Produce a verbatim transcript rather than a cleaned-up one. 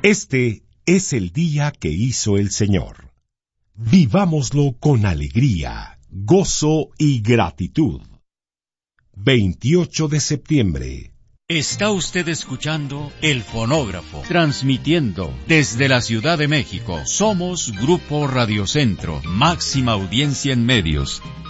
Este es el día que hizo el Señor. Vivámoslo con alegría, gozo y gratitud. veintiocho de septiembre. Está usted escuchando El Fonógrafo, transmitiendo desde la Ciudad de México. Somos Grupo Radio Centro, máxima audiencia en medios.